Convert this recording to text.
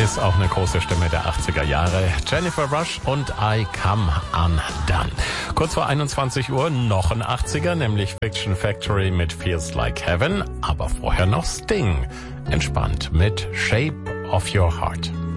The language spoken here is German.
ist auch eine große Stimme der 80er Jahre. Jennifer Rush und I Come Undone. Kurz vor 21 Uhr noch ein 80er, nämlich Fiction Factory mit Feels Like Heaven. Aber vorher noch Sting. Entspannt mit Shape of Your Heart.